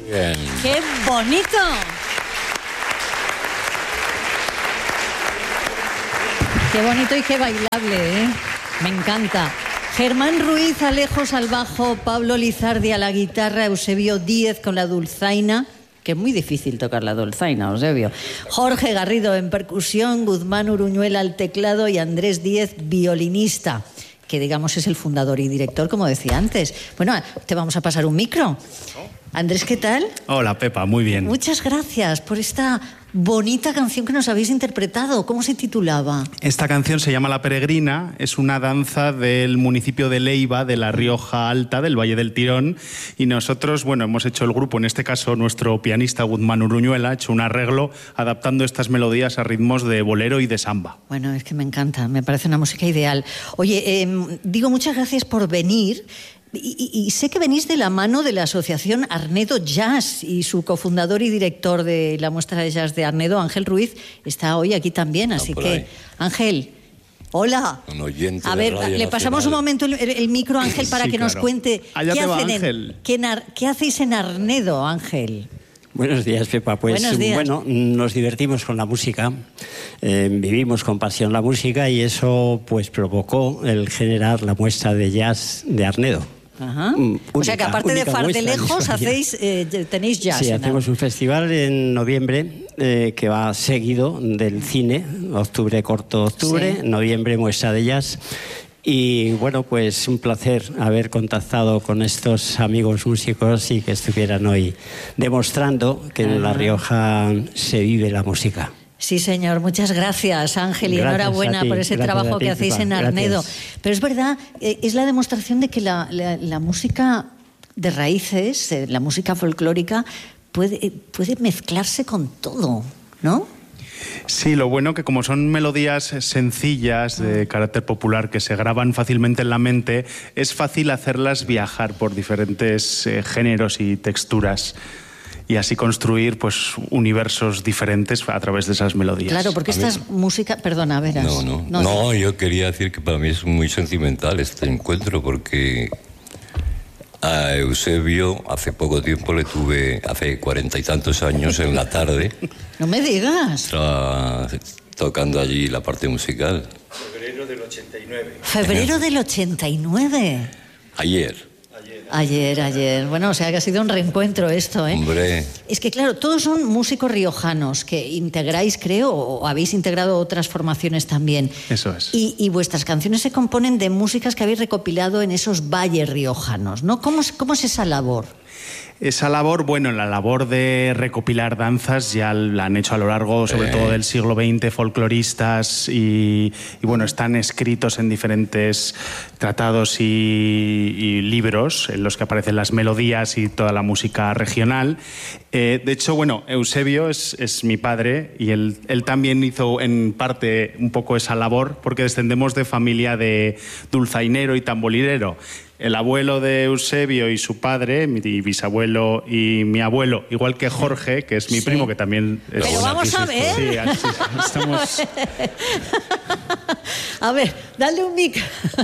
Bien. ¡Qué bonito! Qué bonito y qué bailable, ¿eh? Me encanta. Germán Ruiz Alejos al bajo, Pablo Lizardi a la guitarra, Eusebio Díez con la dulzaina, que es muy difícil tocar la dulzaina, Eusebio. Jorge Garrido en percusión, Guzmán Uruñuela al teclado y Andrés Díez, violinista, que digamos es el fundador y director, como decía antes. Bueno, te vamos a pasar un micro. Andrés, ¿qué tal? Hola, Pepa, muy bien. Muchas gracias por esta bonita canción que nos habéis interpretado. ¿Cómo se titulaba? Esta canción se llama La Peregrina, es una danza del municipio de Leiva, de La Rioja Alta, del Valle del Tirón, y nosotros, bueno, hemos hecho el grupo, en este caso nuestro pianista Guzmán Uruñuela, ha hecho un arreglo adaptando estas melodías a ritmos de bolero y de samba. Bueno, es que me encanta, me parece una música ideal. Oye, digo muchas gracias por venir. Y sé que venís de la mano de la asociación Arnedo Jazz y su cofundador y director de la muestra de jazz de Arnedo, Ángel Ruiz, está hoy aquí también. Así que, Ángel, hola. Un oyente a ver, de Radio le pasamos Nacional. un momento el micro a Ángel para Sí, que nos claro. cuente Allá qué, te va, hacen Ángel. qué hacéis en Arnedo, Ángel. Buenos días, Pepa. Pues Buenos días. bueno, nos divertimos con la música, vivimos con pasión la música y eso pues provocó el generar la muestra de jazz de Arnedo. Ajá. O sea que aparte de Far de Lejos tenéis jazz. Sí, ¿no? hacemos un festival en noviembre que va seguido del cine, octubre corto octubre, Sí. noviembre muestra de jazz. Y bueno, pues un placer haber contactado con estos amigos músicos y que estuvieran hoy demostrando que en La Rioja se vive la música. Sí, señor. Muchas gracias, Ángel, y Gracias enhorabuena a ti, por ese gracias trabajo a ti, que hacéis Pepa. en Arnedo. Gracias. Pero es verdad, es la demostración de que la música de raíces, la música folclórica, puede mezclarse con todo, ¿no? Sí, lo bueno que como son melodías sencillas de carácter popular que se graban fácilmente en la mente, es fácil hacerlas viajar por diferentes géneros y texturas y así construir pues universos diferentes a través de esas melodías. Claro, porque esta es música... Perdona, verás. No, yo quería decir que para mí es muy sentimental este encuentro porque a Eusebio hace poco tiempo le tuve, hace 40 y tantos años en la tarde, No me digas. estaba tocando allí la parte musical. Febrero del 89. Febrero del 89. Ayer. Bueno, o sea que ha sido un reencuentro esto, ¿eh? Hombre, Es que claro, todos son músicos riojanos que integráis, creo, o habéis integrado otras formaciones también. Eso es. Y vuestras canciones se componen de músicas que habéis recopilado en esos valles riojanos, ¿no? ¿Cómo es esa labor? Esa labor, bueno, la labor de recopilar danzas ya la han hecho a lo largo, sobre todo del siglo XX, folcloristas y bueno, están escritos en diferentes tratados y libros en los que aparecen las melodías y toda la música regional. De hecho, bueno, Eusebio es mi padre y él también hizo en parte un poco esa labor porque descendemos de familia de dulzainero y tamborilero. El abuelo de Eusebio y su padre, mi bisabuelo y mi abuelo, igual que Jorge, que es mi primo, que también es... Pero vamos a ver. Sí, así estamos... A ver, dale un mic.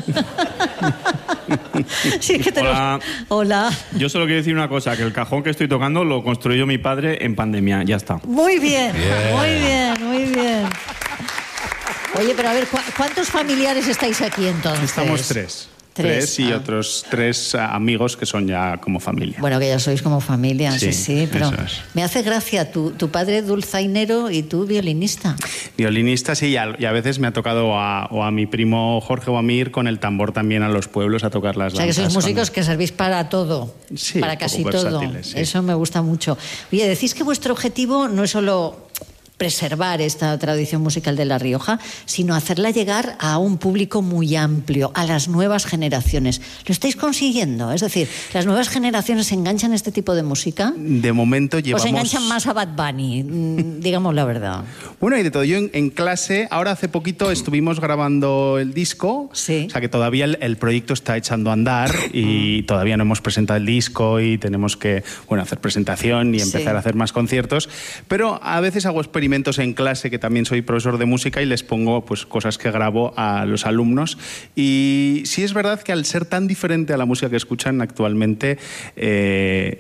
Sí, que Hola. Hola. Yo solo quiero decir una cosa, que el cajón que estoy tocando lo construyó mi padre en pandemia, ya está. Muy bien. Muy bien. Oye, pero a ver, ¿cuántos familiares estáis aquí entonces? Estamos tres y otros tres amigos que son ya como familia. Bueno, que ya sois como familia, sí, pero eso es. me hace gracia tu padre dulzainero y tú violinista. Violinista, sí, y a veces me ha tocado o a mi primo Jorge o a mí ir con el tambor también a los pueblos a tocar las O sea, que danzas. sois músicos que servís para todo, Sí, para un casi poco todo. versátiles, sí. Eso me gusta mucho. Oye, decís que vuestro objetivo no es solo preservar esta tradición musical de La Rioja, sino hacerla llegar a un público muy amplio, a las nuevas generaciones. ¿Lo estáis consiguiendo? Es decir, ¿las nuevas generaciones se enganchan a este tipo de música? De momento llevamos... ¿O se enganchan más a Bad Bunny? Digamos la verdad. Bueno, y de todo. Yo en clase, ahora hace poquito estuvimos grabando el disco, Sí. o sea que todavía el proyecto está echando a andar y todavía no hemos presentado el disco y tenemos que, bueno, hacer presentación y empezar Sí. a hacer más conciertos, pero a veces hago experimentos en clase, que también soy profesor de música, y les pongo pues cosas que grabo a los alumnos, y sí es verdad que al ser tan diferente a la música que escuchan actualmente,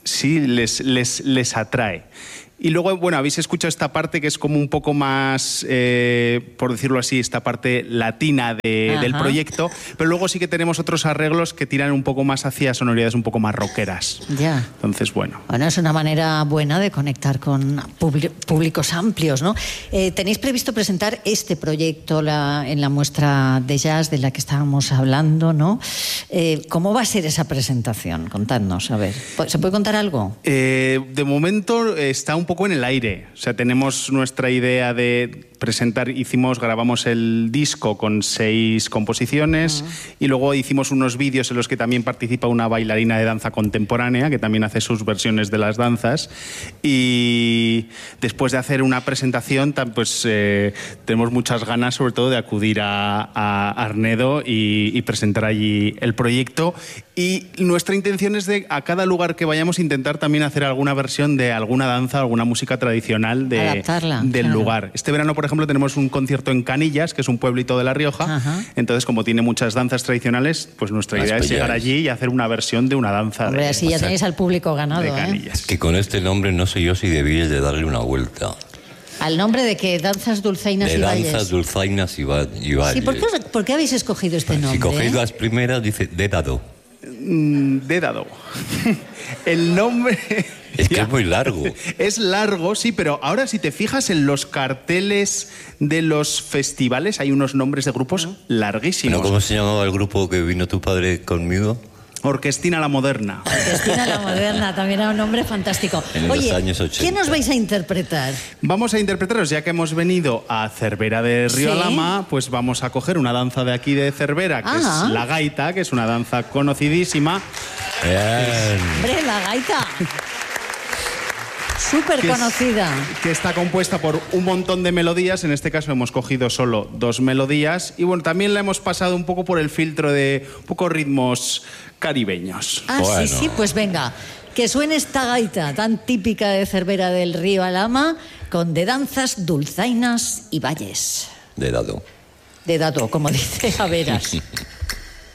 sí les atrae. Y luego, bueno, habéis escuchado esta parte que es como un poco más, por decirlo así, esta parte latina del proyecto, pero luego sí que tenemos otros arreglos que tiran un poco más hacia sonoridades un poco más rockeras. Ya. Entonces, bueno. Bueno, es una manera buena de conectar con públicos amplios, ¿no? ¿Tenéis previsto presentar este proyecto en la muestra de jazz de la que estábamos hablando, ¿no? ¿Cómo va a ser esa presentación? Contadnos, a ver. ¿Se puede contar algo? De momento está un poco en el aire. O sea, tenemos nuestra idea de presentar, grabamos el disco con 6 composiciones y luego hicimos unos vídeos en los que también participa una bailarina de danza contemporánea que también hace sus versiones de las danzas, y después de hacer una presentación pues tenemos muchas ganas sobre todo de acudir a Arnedo y presentar allí el proyecto, y nuestra intención es de a cada lugar que vayamos intentar también hacer alguna versión de alguna danza, alguna música tradicional del lugar. Este verano, por ejemplo, tenemos un concierto en Canillas, que es un pueblito de La Rioja. Entonces, como tiene muchas danzas tradicionales, pues nuestra idea es llegar allí y hacer una versión de una danza. Hombre, así ya tenéis al público ganado, de Canillas. Que con este nombre no sé yo si debíais de darle una vuelta. ¿Al nombre de qué? Danzas dulzainas y valles. De danzas dulzainas y valles. Sí, ¿por qué habéis escogido este nombre? Si cogéis las primeras, dice Dédado. Dédado. El nombre... Es que es muy largo. Es largo, sí, pero ahora si te fijas en los carteles de los festivales hay unos nombres de grupos larguísimos. ¿No? ¿Cómo se llamaba el grupo que vino tu padre conmigo? Orquestina La Moderna. Orquestina La Moderna, también era un nombre fantástico. En los años 80. ¿Qué nos vais a interpretar? Vamos a interpretaros, ya que hemos venido a Cervera de Río Alhama, pues vamos a coger una danza de aquí de Cervera, que es la gaita, que es una danza conocidísima. Bien. ¡Hombre, la gaita! Súper conocida. Que está compuesta por un montón de melodías. En este caso hemos cogido solo 2 melodías. Y bueno, también la hemos pasado un poco por el filtro de un poco ritmos caribeños. Bueno. Sí, pues venga. Que suene esta gaita tan típica de Cervera del Río Alhama con de danzas, dulzainas y valles. Dédado. Dédado, como dice Averas.